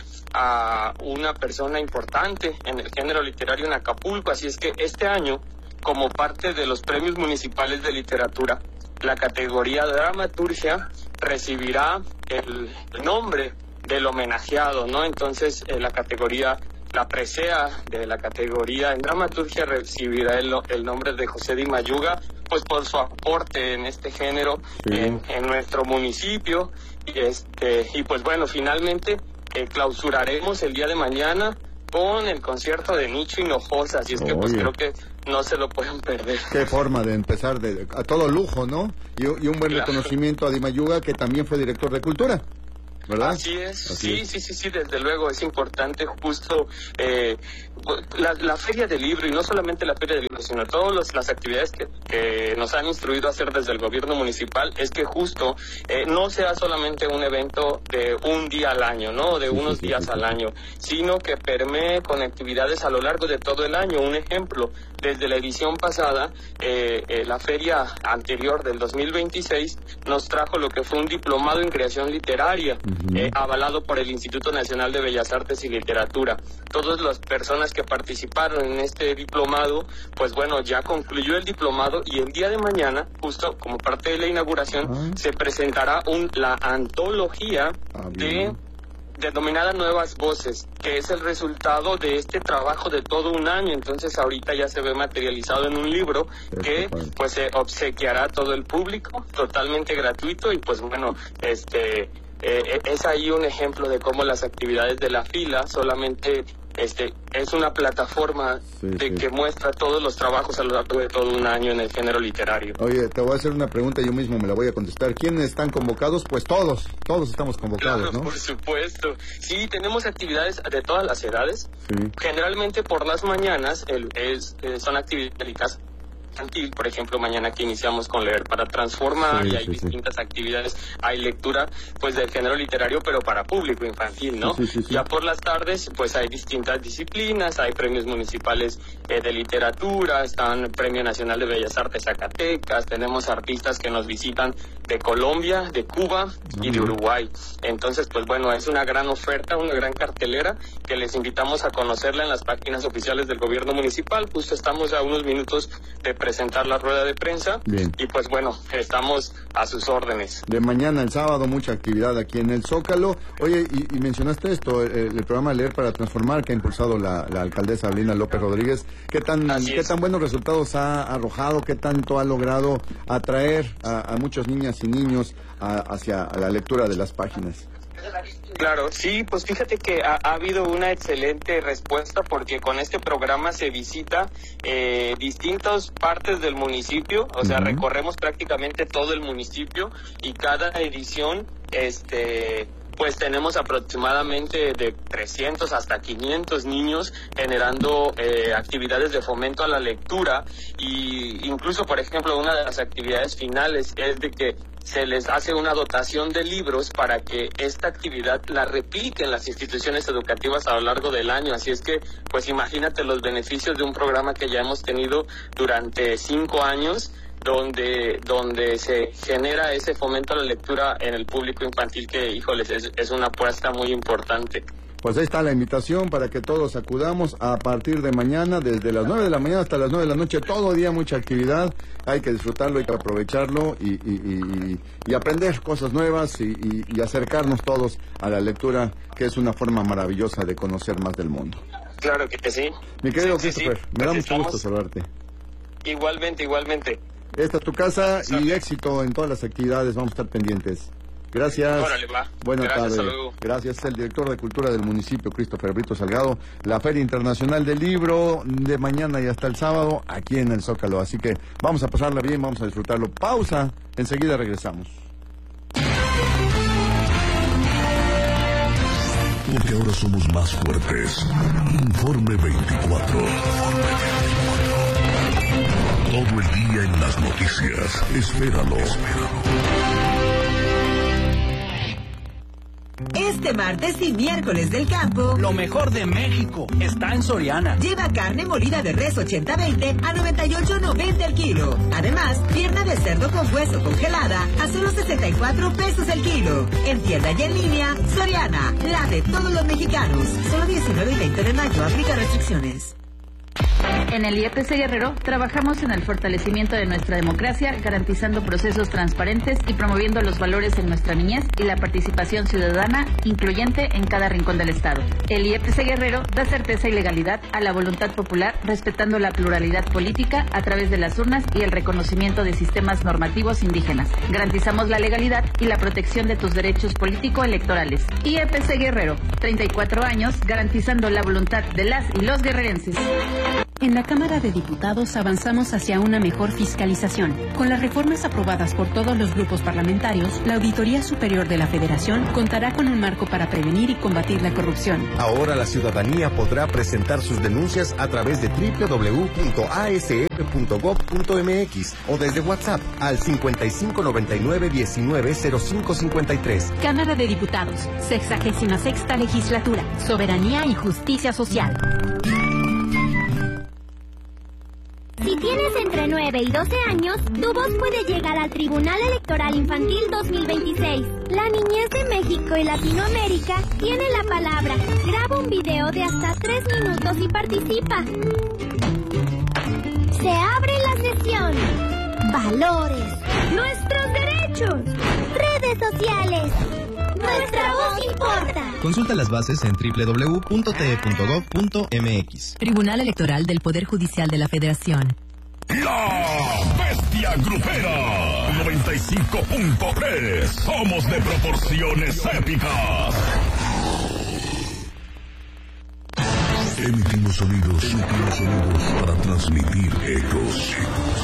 a una persona importante en el género literario en Acapulco, así es que este año, como parte de los premios municipales de literatura, la categoría de dramaturgia recibirá el, el nombre del homenajeado, ¿no? Entonces, eh, la categoría, la presea de la categoría en dramaturgia recibirá el, el nombre de José Di Mayuga, pues por su aporte en este género, sí. en, en nuestro municipio. Y, este, y pues bueno, finalmente eh, clausuraremos el día de mañana con el concierto de Nicho Hinojosa, así es que Oye. pues creo que no se lo pueden perder. Qué forma de empezar de, a todo lujo, ¿no? Y, y un buen claro. reconocimiento a Di Mayuga, que también fue director de Cultura, ¿verdad? Así es, Así sí, es. sí, sí, sí, desde luego es importante justo eh, la, la Feria del Libro, y no solamente la Feria del Libro, sino todas las actividades que, que nos han instruido a hacer desde el gobierno municipal, es que justo eh, no sea solamente un evento de un día al año, ¿no? De unos sí, sí, días sí, sí, al año, sino que permee con actividades a lo largo de todo el año. Un ejemplo, desde la edición pasada, eh, eh, la feria anterior del dos mil veintiséis nos trajo lo que fue un diplomado en creación literaria, uh-huh. eh, avalado por el Instituto Nacional de Bellas Artes y Literatura. Todas las personas que participaron en este diplomado, pues bueno, ya concluyó el diplomado, y el día de mañana, justo como parte de la inauguración, uh-huh. se presentará un, la antología uh-huh. de... denominada Nuevas Voces, que es el resultado de este trabajo de todo un año. Entonces ahorita ya se ve materializado en un libro que pues se obsequiará a todo el público, totalmente gratuito, y pues bueno, este eh, es ahí un ejemplo de cómo las actividades de la fila solamente este es una plataforma sí, de sí. que muestra todos los trabajos a lo largo de todo un año en el género literario. Oye, te voy a hacer una pregunta, yo mismo me la voy a contestar. ¿Quiénes están convocados? Pues todos, todos estamos convocados, claro, ¿no? Por supuesto. Sí, tenemos actividades de todas las edades. Sí. Generalmente por las mañanas el, es, eh, son actividades infantil, por ejemplo, mañana que iniciamos con Leer para Transformar, sí, y hay sí, distintas sí. actividades, hay lectura pues del género literario, pero para público infantil, ¿no? Sí, sí, sí, sí. Ya por las tardes pues hay distintas disciplinas, hay premios municipales eh, de literatura, están Premio Nacional de Bellas Artes Zacatecas, tenemos artistas que nos visitan de Colombia, de Cuba uh-huh. y de Uruguay. Entonces, pues bueno, es una gran oferta, una gran cartelera que les invitamos a conocerla en las páginas oficiales del gobierno municipal. Justo estamos a unos minutos de presentar la rueda de prensa. Bien. Y pues bueno, estamos a sus órdenes. De mañana, el sábado, mucha actividad aquí en el Zócalo. Oye, y, y mencionaste esto, el, el programa Leer para Transformar que ha impulsado la, la alcaldesa Avelina López Rodríguez. ¿Qué tan, qué tan buenos resultados ha arrojado? ¿Qué tanto ha logrado atraer a, a muchas niñas y niños a, hacia a la lectura de las páginas? Claro, sí, pues fíjate que ha, ha habido una excelente respuesta, porque con este programa se visita eh, distintas partes del municipio, o sea, uh-huh. recorremos prácticamente todo el municipio, y cada edición, este... pues tenemos aproximadamente de trescientos hasta quinientos niños generando eh, actividades de fomento a la lectura, y incluso, por ejemplo, una de las actividades finales es de que se les hace una dotación de libros para que esta actividad la repliquen las instituciones educativas a lo largo del año. Así es que, pues imagínate los beneficios de un programa que ya hemos tenido durante cinco años, donde donde se genera ese fomento a la lectura en el público infantil, que, híjoles, es, es una apuesta muy importante. Pues ahí está la invitación para que todos acudamos a partir de mañana, desde las nueve de la mañana hasta las nueve de la noche, todo día mucha actividad, hay que disfrutarlo, hay que aprovecharlo y, y, y, y aprender cosas nuevas y, y, y acercarnos todos a la lectura, que es una forma maravillosa de conocer más del mundo. Claro que sí. Mi querido sí, Christopher, sí, sí. me da pues mucho estamos... gusto saludarte. Igualmente, igualmente. Esta es tu casa y éxito en todas las actividades, vamos a estar pendientes. Gracias. Órale, va. Buenas Gracias, tardes. Gracias, es el director de Cultura del municipio, Christopher Brito Salgado. La Feria Internacional del Libro, de mañana y hasta el sábado, aquí en el Zócalo. Así que vamos a pasarla bien, vamos a disfrutarlo. Pausa, enseguida regresamos. Porque ahora somos más fuertes. Informe veinticuatro. Todo el día en las noticias. Espéralo. Espéralo. Este este martes y miércoles del campo, lo mejor de México está en Soriana. Lleva carne molida de res ochenta veinte a noventa y ocho noventa el kilo. Además, pierna de cerdo con hueso congelada a solo sesenta y cuatro pesos el kilo. En tienda y en línea, Soriana, la de todos los mexicanos. Solo diecinueve y veinte de mayo, aplica restricciones. En el I E P C Guerrero trabajamos en el fortalecimiento de nuestra democracia, garantizando procesos transparentes y promoviendo los valores en nuestra niñez y la participación ciudadana incluyente en cada rincón del Estado. El I E P C Guerrero da certeza y legalidad a la voluntad popular, respetando la pluralidad política a través de las urnas y el reconocimiento de sistemas normativos indígenas. Garantizamos la legalidad y la protección de tus derechos político-electorales. I E P C Guerrero, treinta y cuatro años, garantizando la voluntad de las y los guerrerenses. En la Cámara de Diputados avanzamos hacia una mejor fiscalización. Con las reformas aprobadas por todos los grupos parlamentarios, la Auditoría Superior de la Federación contará con un marco para prevenir y combatir la corrupción. Ahora la ciudadanía podrá presentar sus denuncias a través de doble u doble u doble u punto a s f punto gob punto m x o desde WhatsApp al cincuenta y cinco noventa y nueve diecinueve cero cinco cincuenta y tres. Cámara de Diputados, sexagésima sexta Legislatura, Soberanía y Justicia Social. Si tienes entre nueve y doce años, tu voz puede llegar al Tribunal Electoral Infantil dos mil veintiséis. La niñez de México y Latinoamérica tiene la palabra. Graba un video de hasta tres minutos y participa. Se abre la sesión. Valores. Nuestros derechos. Redes sociales. Nuestra voz importa. Consulta las bases en doble u doble u doble u punto t e punto gob punto m x. Tribunal Electoral del Poder Judicial de la Federación. La Bestia Grupera noventa y cinco punto tres. Somos de proporciones épicas. Emitimos sonidos, emitimos sonidos para transmitir ecos.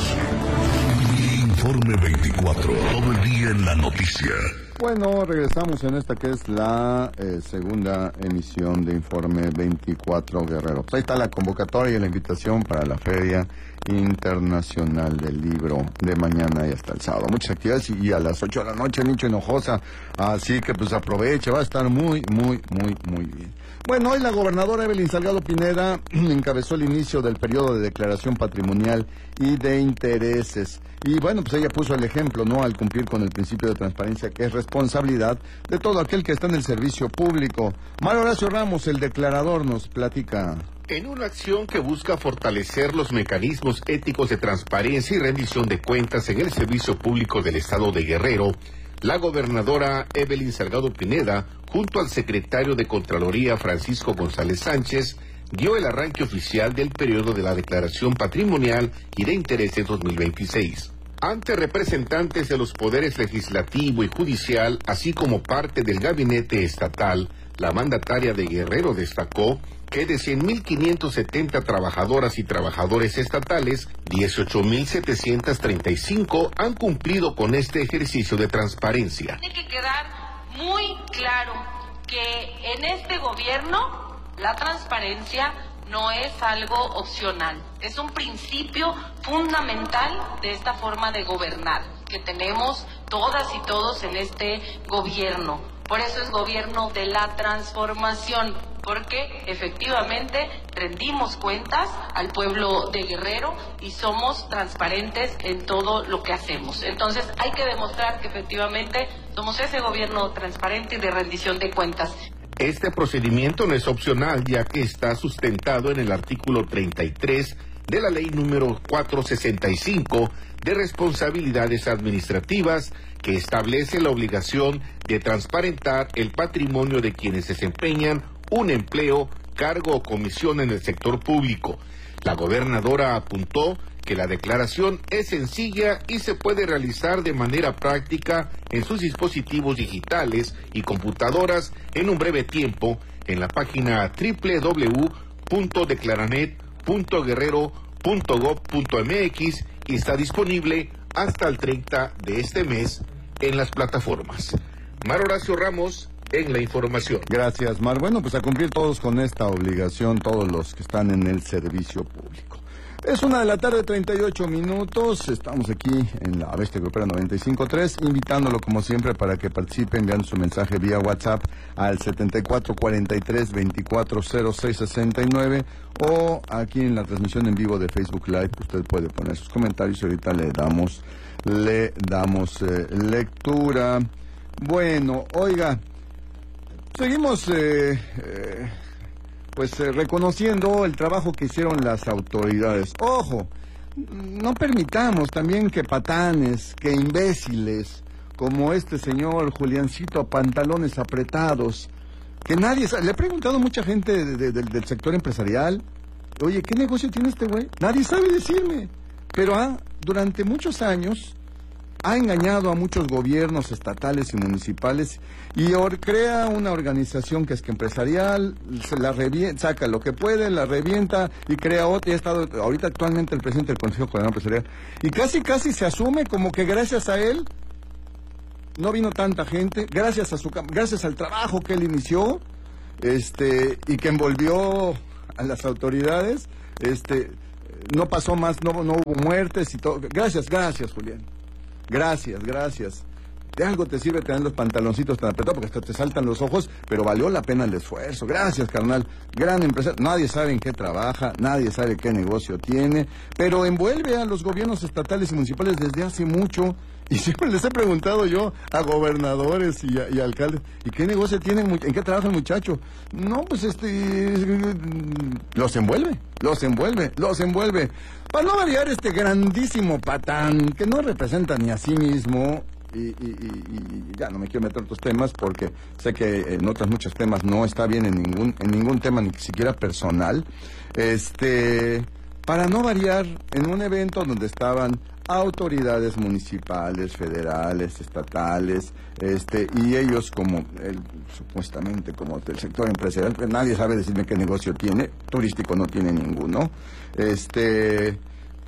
Informe veinticuatro, todo el día en la noticia. Bueno, regresamos en esta que es la eh, segunda emisión de Informe veinticuatro Guerrero. Pues ahí está la convocatoria y la invitación para la Feria Internacional del Libro de mañana y hasta el sábado. Muchas actividades y, y a las ocho de la noche Nicho Hinojosa, así que pues aproveche, va a estar muy, muy, muy, muy bien. Bueno, hoy la gobernadora Evelyn Salgado Pineda encabezó el inicio del periodo de declaración patrimonial y de intereses. Y bueno, pues ella puso el ejemplo, ¿no?, al cumplir con el principio de transparencia, que es responsabilidad de todo aquel que está en el servicio público. Mario Horacio Ramos, el declarador, nos platica. En una acción que busca fortalecer los mecanismos éticos de transparencia y rendición de cuentas en el servicio público del estado de Guerrero, la gobernadora Evelyn Salgado Pineda, junto al secretario de Contraloría Francisco González Sánchez, dio el arranque oficial del periodo de la declaración patrimonial y de intereses dos mil veintiséis. Ante representantes de los poderes legislativo y judicial, así como parte del gabinete estatal, la mandataria de Guerrero destacó que de cien mil quinientos setenta trabajadoras y trabajadores estatales, dieciocho mil setecientos treinta y cinco han cumplido con este ejercicio de transparencia. Tiene que quedar muy claro que en este gobierno la transparencia no es algo opcional, es un principio fundamental de esta forma de gobernar que tenemos todas y todos en este gobierno. Por eso es gobierno de la transformación, porque efectivamente rendimos cuentas al pueblo de Guerrero y somos transparentes en todo lo que hacemos. Entonces hay que demostrar que efectivamente somos ese gobierno transparente y de rendición de cuentas. Este procedimiento no es opcional, ya que está sustentado en el artículo treinta y tres de la ley número cuatrocientos sesenta y cinco de responsabilidades administrativas, que establece la obligación de transparentar el patrimonio de quienes desempeñan un empleo, cargo o comisión en el sector público. La gobernadora apuntó que la declaración es sencilla y se puede realizar de manera práctica en sus dispositivos digitales y computadoras en un breve tiempo en la página doble u doble u doble u punto declaranet punto guerrero punto gob punto m x y está disponible hasta el treinta de este mes en las plataformas. Mar Horacio Ramos, en la información. Gracias, Mar. Bueno, pues a cumplir todos con esta obligación, todos los que están en el servicio público. Es una de la tarde, treinta y ocho minutos. Estamos aquí en la Bestia Grupera noventa y cinco punto tres, invitándolo como siempre para que participe enviando su mensaje vía WhatsApp al setenta y cuatro cuarenta y tres veinticuatro cero seis sesenta y nueve o aquí en la transmisión en vivo de Facebook Live. Usted puede poner sus comentarios y ahorita le damos, le damos eh, lectura. Bueno, oiga, seguimos eh, eh, pues eh, reconociendo el trabajo que hicieron las autoridades. Ojo, no permitamos también que patanes, que imbéciles, como este señor Juliancito a pantalones apretados, que nadie sabe. Le he preguntado a mucha gente de, de, de, del sector empresarial, oye, ¿qué negocio tiene este güey? Nadie sabe decirme, pero ha, durante muchos años ha engañado a muchos gobiernos estatales y municipales y or, crea una organización que es que empresarial, se la revienta, saca lo que puede, la revienta y crea otra. Y ha estado ahorita actualmente el presidente del Consejo Coordinador Empresarial y casi casi se asume como que gracias a él no vino tanta gente, gracias a su gracias al trabajo que él inició, este y que envolvió a las autoridades, este no pasó más, no, no hubo muertes y todo. Gracias, gracias, Julián. Gracias, gracias. De algo te sirve tener los pantaloncitos tan apretados porque hasta te saltan los ojos, pero valió la pena el esfuerzo. Gracias, carnal. Gran empresa. Nadie sabe en qué trabaja, nadie sabe qué negocio tiene, pero envuelve a los gobiernos estatales y municipales desde hace mucho. Y siempre les he preguntado yo a gobernadores y, a, y a alcaldes, ¿y qué negocio tienen? ¿En qué trabaja el muchacho? No, pues este... los envuelve, los envuelve, los envuelve. Para no variar este grandísimo patán, que no representa ni a sí mismo, y, y, y, y ya no me quiero meter en otros temas, porque sé que en otros muchos temas no está bien en ningún, en ningún tema, ni siquiera personal. Este... Para no variar, en un evento donde estaban autoridades municipales, federales, estatales, este, y ellos como, el, supuestamente como del sector empresarial, pues nadie sabe decirme qué negocio tiene, turístico no tiene ninguno, este,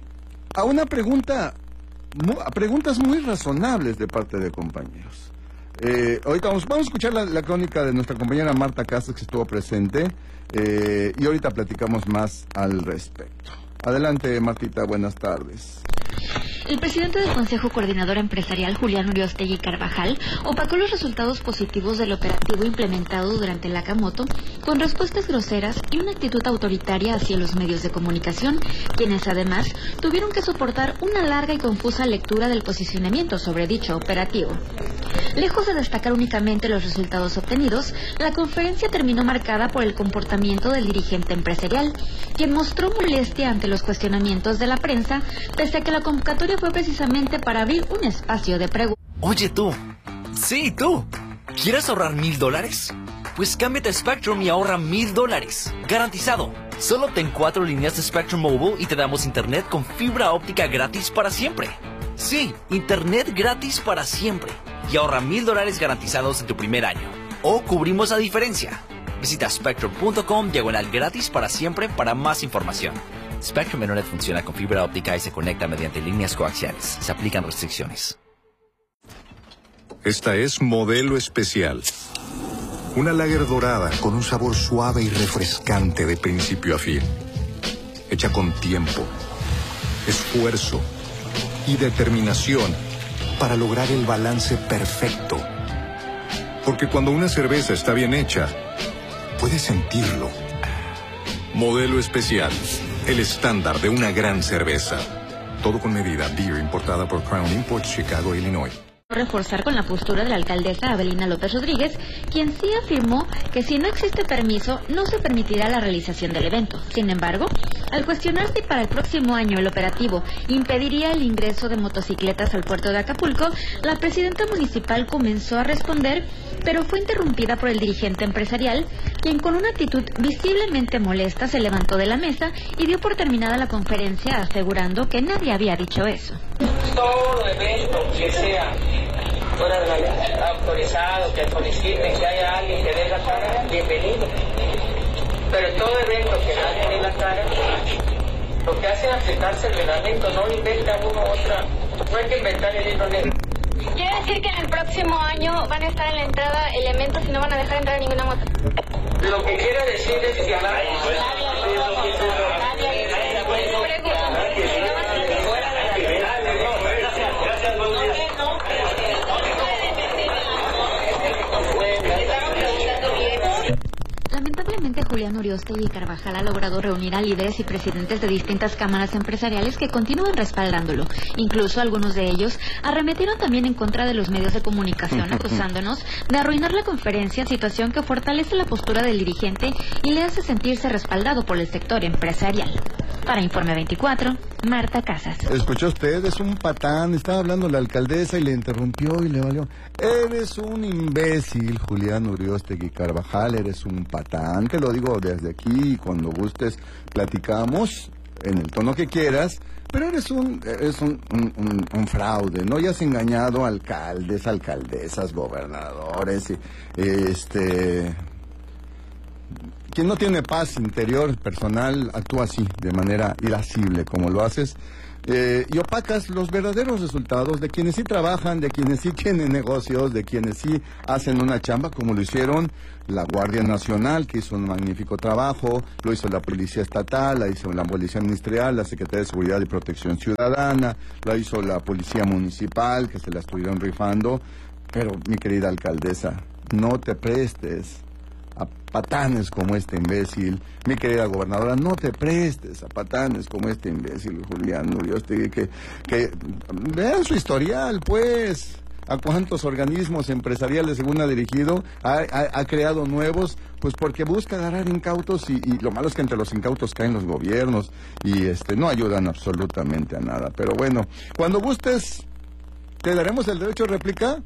a una pregunta, a preguntas muy razonables de parte de compañeros. Eh, ahorita vamos, vamos a escuchar la, la crónica de nuestra compañera Marta Casas, que estuvo presente, eh, y ahorita platicamos más al respecto. Adelante, Martita, buenas tardes. El presidente del Consejo Coordinador Empresarial, Julián Uriostegui Carvajal, opacó los resultados positivos del operativo implementado durante el Nakamoto con respuestas groseras y una actitud autoritaria hacia los medios de comunicación, quienes además tuvieron que soportar una larga y confusa lectura del posicionamiento sobre dicho operativo. Lejos de destacar únicamente los resultados obtenidos, la conferencia terminó marcada por el comportamiento del dirigente empresarial, quien mostró molestia ante los cuestionamientos de la prensa, pese a que la convocatoria fue precisamente para abrir un espacio de preguntas. Oye tú, sí tú, ¿quieres ahorrar mil dólares? Pues cámbiate a Spectrum y ahorra mil dólares, garantizado. Solo ten cuatro líneas de Spectrum Mobile y te damos internet con fibra óptica gratis para siempre. Sí, internet gratis para siempre. Y ahorra mil dólares garantizados en tu primer año. O cubrimos la diferencia. Visita spectrum punto com diagonal gratis para siempre para más información. Spectrum Internet funciona con fibra óptica y se conecta mediante líneas coaxiales. Se aplican restricciones. Esta es Modelo Especial. Una lager dorada con un sabor suave y refrescante de principio a fin. Hecha con tiempo, esfuerzo y determinación para lograr el balance perfecto. Porque cuando una cerveza está bien hecha, puedes sentirlo. Modelo Especial, el estándar de una gran cerveza. Todo con medida. Beer importada por Crown Imports, Chicago, Illinois. Reforzar con la postura de la alcaldesa Abelina López Rodríguez, quien sí afirmó que si no existe permiso, no se permitirá la realización del evento. Sin embargo, al cuestionar si para el próximo año el operativo impediría el ingreso de motocicletas al puerto de Acapulco, la presidenta municipal comenzó a responder, pero fue interrumpida por el dirigente empresarial, quien con una actitud visiblemente molesta se levantó de la mesa y dio por terminada la conferencia, asegurando que nadie había dicho eso. Todo evento que sea fuera de la ley, autorizado, que soliciten, que haya alguien que dé la cara, bienvenido. Pero todo evento que nadie dé la cara, lo que hace es aceptarse el reglamento, no inventa uno otra, no hay que inventar el hilo negro. ¿Quiere decir que en el próximo año van a estar en la entrada elementos y no van a dejar entrar ninguna moto? Lo que quiere decir es que nadie... Nadie, nadie, nadie, nadie, nadie, nadie, nadie, nadie, Julián Uriostegui Carvajal ha logrado reunir a líderes y presidentes de distintas cámaras empresariales que continúan respaldándolo. Incluso algunos de ellos arremetieron también en contra de los medios de comunicación, acusándonos de arruinar la conferencia, situación que fortalece la postura del dirigente y le hace sentirse respaldado por el sector empresarial. Para Informe veinticuatro, Marta Casas. Escuchó usted, es un patán. Estaba hablando la alcaldesa y le interrumpió y le valió. Eres un imbécil, Julián Uriostegui Carvajal, eres un patán. Te lo digo desde aquí, cuando gustes platicamos en el tono que quieras. Pero eres un eres un, un, un, un fraude, ¿no? Ya has engañado a alcaldes, alcaldesas, gobernadores, y, este... Quien no tiene paz interior, personal, actúa así, de manera irascible, como lo haces, eh, y opacas los verdaderos resultados de quienes sí trabajan, de quienes sí tienen negocios, de quienes sí hacen una chamba, como lo hicieron la Guardia Nacional, que hizo un magnífico trabajo, lo hizo la Policía Estatal, la hizo la Policía Ministerial, la Secretaría de Seguridad y Protección Ciudadana, la hizo la Policía Municipal, que se la estuvieron rifando, pero, mi querida alcaldesa, no te prestes a patanes como este imbécil. Mi querida gobernadora, no te prestes a patanes como este imbécil, Julián Uriostegui, que, que vean su historial, pues, a cuántos organismos empresariales, según ha dirigido, ha, ha, ha creado nuevos, pues porque busca agarrar incautos y, y lo malo es que entre los incautos caen los gobiernos y este no ayudan absolutamente a nada. Pero bueno, cuando gustes, te daremos el derecho de réplica,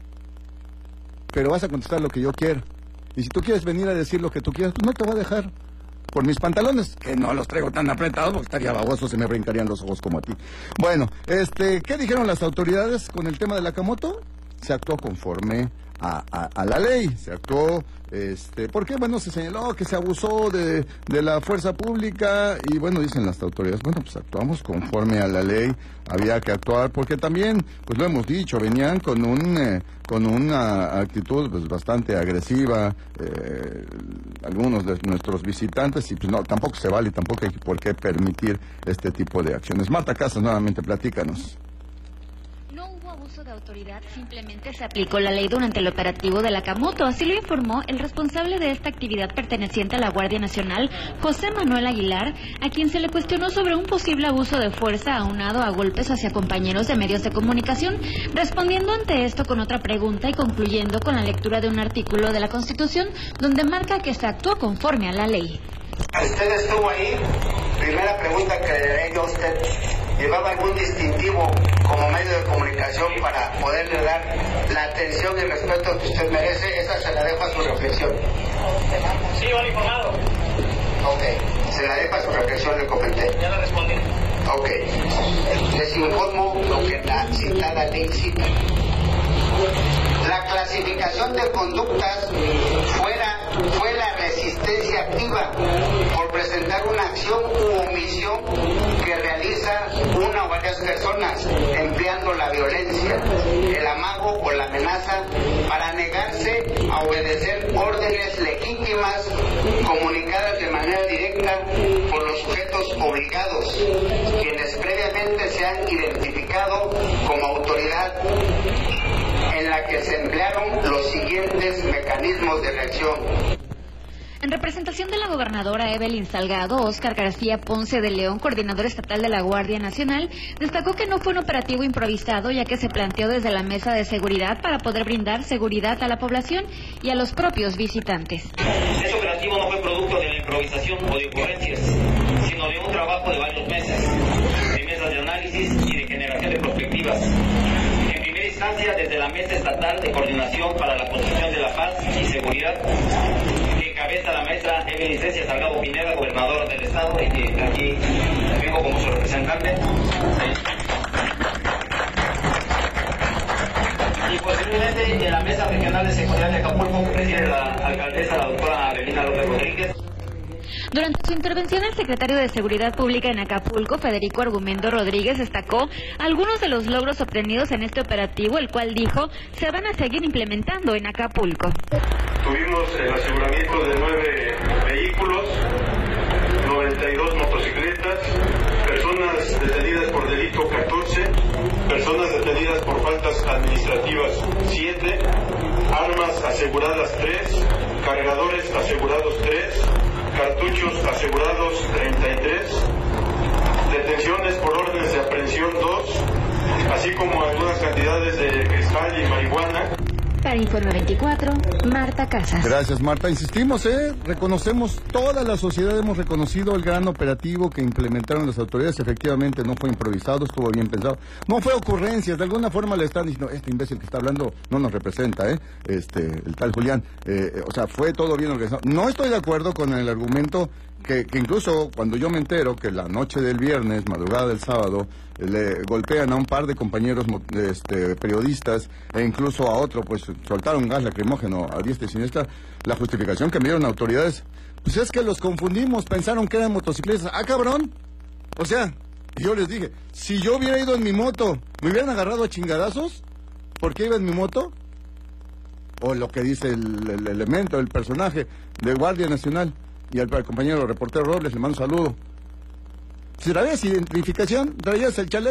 pero vas a contestar lo que yo quiera. Y si tú quieres venir a decir lo que tú quieras, pues no te voy a dejar. Por mis pantalones, que no los traigo tan apretados, porque estaría baboso, se me brincarían los ojos como a ti. Bueno, este, ¿qué dijeron las autoridades con el tema de la Nakamoto? Se actuó conforme a, a, a la ley, se actuó, este, porque bueno, se señaló que se abusó de, de la fuerza pública, y bueno, dicen las autoridades, bueno, pues actuamos conforme a la ley, había que actuar, porque también, pues lo hemos dicho, venían con un, eh, con una actitud pues bastante agresiva, eh, algunos de nuestros visitantes, y pues no, tampoco se vale, tampoco hay por qué permitir este tipo de acciones. Marta Casas, nuevamente, platícanos. No hubo abuso de autoridad, simplemente se aplicó la ley durante el operativo de la Nakamoto. Así lo informó el responsable de esta actividad perteneciente a la Guardia Nacional, José Manuel Aguilar, a quien se le cuestionó sobre un posible abuso de fuerza aunado a golpes hacia compañeros de medios de comunicación, respondiendo ante esto con otra pregunta y concluyendo con la lectura de un artículo de la Constitución donde marca que se actuó conforme a la ley. ¿Usted estuvo ahí? Primera pregunta que le haré yo a usted. ¿Llevaba algún distintivo como medio de comunicación para poderle dar la atención y respeto que usted merece? Esa se la dejo a su reflexión. Sí, vale informado. Ok, se la dejo a su reflexión, le comenté. Ya le respondí. Ok, les informo lo que la citada ley cita. La clasificación de conductas fuera, fue la resistencia activa por presentar una acción u omisión que realiza una o varias personas empleando la violencia, el amago o la amenaza para negarse a obedecer órdenes legítimas comunicadas de manera directa por los sujetos obligados, quienes previamente se han identificado como autoridad, en la que se emplearon los siguientes mecanismos de reacción. En representación de la gobernadora Evelyn Salgado, Óscar García Ponce de León, coordinador estatal de la Guardia Nacional, destacó que no fue un operativo improvisado, ya que se planteó desde la mesa de seguridad para poder brindar seguridad a la población y a los propios visitantes. Este operativo no fue producto de la improvisación o de ocurrencias, sino de un trabajo de varios meses, de mesas de análisis y de generación de perspectivas. En primera instancia, desde la Mesa Estatal de Coordinación para la Construcción de la Paz y Seguridad, que encabeza la maestra Evelyn Cecia Salgado Pineda, gobernadora del Estado, y que aquí vengo como su representante. Y posiblemente en la Mesa Regional de Seguridad de Acapulco, que preside la alcaldesa, la doctora Avelina López Rodríguez. Durante su intervención, el secretario de Seguridad Pública en Acapulco, Federico Argumendo Rodríguez, destacó algunos de los logros obtenidos en este operativo, el cual dijo se van a seguir implementando en Acapulco. Tuvimos el aseguramiento de nueve vehículos, noventa y dos motocicletas, personas detenidas por delito catorce, personas detenidas por faltas administrativas siete, armas aseguradas tres, cargadores asegurados tres, asegurados treinta y tres, detenciones por órdenes de aprehensión dos, así como algunas cantidades de cristal y marihuana. Para Informe veinticuatro, Marta Casas. Gracias, Marta. Insistimos, ¿eh? Reconocemos, toda la sociedad hemos reconocido el gran operativo que implementaron las autoridades. Efectivamente, no fue improvisado, estuvo bien pensado. No fue ocurrencias, de alguna forma le están diciendo, este imbécil que está hablando no nos representa, ¿eh? Este, el tal Julián. Eh, o sea, fue todo bien organizado. No estoy de acuerdo con el argumento que, que incluso cuando yo me entero que la noche del viernes, madrugada del sábado, le golpean a un par de compañeros este, periodistas e incluso a otro, pues soltaron gas lacrimógeno a diestra y siniestra. La justificación que me dieron autoridades, pues es que los confundimos, pensaron que eran motociclistas. ¡Ah, cabrón! O sea, yo les dije, si yo hubiera ido en mi moto, ¿me hubieran agarrado a chingadazos? ¿Por qué iba en mi moto? O lo que dice el, el elemento, el personaje de Guardia Nacional. Y al, al compañero reportero Robles le mando un saludo. Si traías identificación, traías el chaleco.